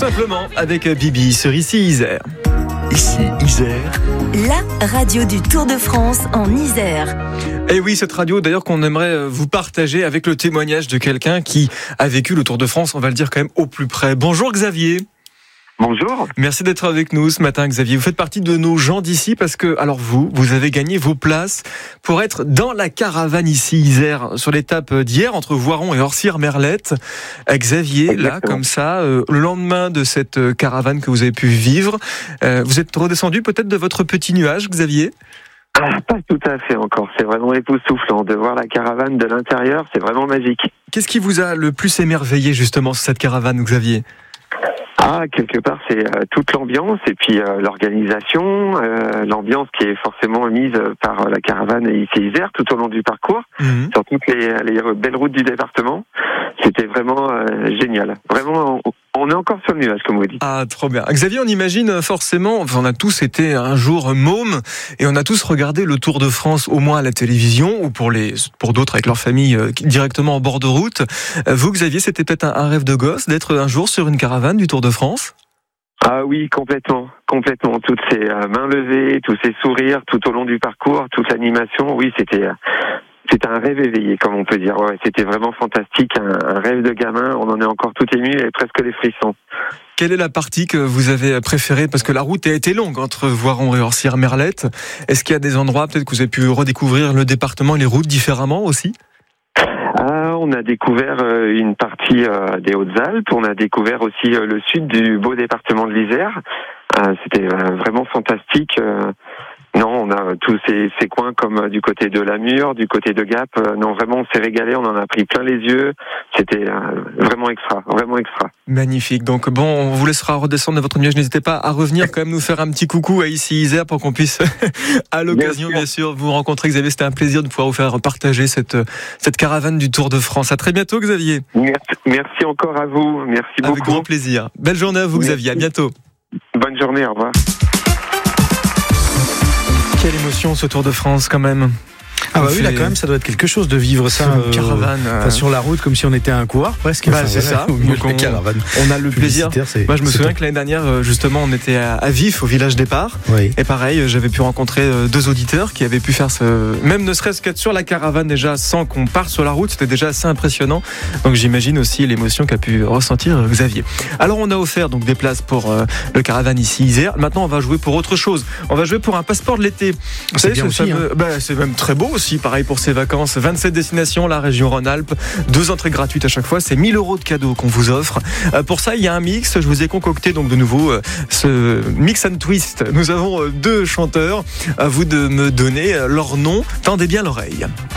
simplement avec Bibi sur Ici Isère. Ici Isère, la radio du Tour de France en Isère. Et oui, cette radio d'ailleurs qu'on aimerait vous partager avec le témoignage de quelqu'un qui a vécu le Tour de France, on va le dire quand même au plus près. Bonjour Xavier. Bonjour. Merci d'être avec nous ce matin, Xavier. Vous faites partie de nos gens d'ici parce que, alors vous avez gagné vos places pour être dans la caravane Ici Isère sur l'étape d'hier entre Voiron et Orsières-Merlette. Xavier, Exactement. là, comme ça, le lendemain de cette caravane que vous avez pu vivre, vous êtes redescendu peut-être de votre petit nuage, Xavier ? Pas tout à fait encore. C'est vraiment époustouflant de voir la caravane de l'intérieur. C'est vraiment magique. Qu'est-ce qui vous a le plus émerveillé justement sur cette caravane, Xavier ? Quelque part, c'est toute l'ambiance et puis l'organisation, l'ambiance qui est forcément mise par la caravane Ici Isère tout au long du parcours, sur toutes les belles routes du département. C'était vraiment génial. Vraiment, on est encore sur le nuage, comme vous dites. Ah, trop bien. Xavier, on imagine forcément, on a tous été un jour mômes et on a tous regardé le Tour de France au moins à la télévision ou pour d'autres avec leur famille directement en bord de route. Vous, Xavier, c'était peut-être un rêve de gosse d'être un jour sur une caravane du Tour de France ? Ah oui, complètement. Toutes ces mains levées, tous ces sourires tout au long du parcours, toute l'animation. Oui, c'était un rêve éveillé, comme on peut dire. Ouais, c'était vraiment fantastique, un rêve de gamin. On en est encore tout ému et presque les frissons. Quelle est la partie que vous avez préférée ? Parce que la route a été longue entre Voiron et Orsières-Merlette. Est-ce qu'il y a des endroits peut-être que vous avez pu redécouvrir le département et les routes différemment aussi ? On a découvert une partie des Hautes-Alpes. On a découvert aussi le sud du beau département de l'Isère. C'était vraiment fantastique. Non, on a tous ces coins comme du côté de Lamure, du côté de Gap. Non, vraiment, on s'est régalé, on en a pris plein les yeux. C'était vraiment extra. Magnifique. Donc bon, on vous laissera redescendre de votre nuage. N'hésitez pas à revenir quand même nous faire un petit coucou à Ici Isère pour qu'on puisse, à l'occasion, bien sûr, vous rencontrer. Xavier, c'était un plaisir de pouvoir vous faire partager cette caravane du Tour de France. À très bientôt, Xavier. Merci encore à vous. Merci beaucoup. Avec grand plaisir. Belle journée à vous, Xavier. À bientôt. Bonne journée. Au revoir. Quelle émotion ce Tour de France quand même. Oui, là quand même ça doit être quelque chose de vivre ça caravane, sur la route comme si on était un coureur presque. C'est ça. Donc caravane. On a le plaisir. Moi je me souviens que l'année dernière justement on était à Vif au village départ. Oui. Et pareil, j'avais pu rencontrer deux auditeurs qui avaient pu faire même ne serait-ce qu'être sur la caravane déjà sans qu'on parte sur la route, c'était déjà assez impressionnant. Donc j'imagine aussi l'émotion qu'a pu ressentir Xavier. Alors on a offert donc des places pour le caravane Ici Isère. Maintenant on va jouer pour autre chose. On va jouer pour un passeport de l'été. Vous savez, bien aussi, c'est même très beau aussi. Pareil pour ces vacances, 27 destinations, la région Rhône-Alpes, 2 entrées gratuites à chaque fois, c'est 1 000 € de cadeaux qu'on vous offre. Pour ça, il y a un mix, je vous ai concocté donc de nouveau ce mix and twist. Nous avons 2 chanteurs, à vous de me donner leur nom, tendez bien l'oreille.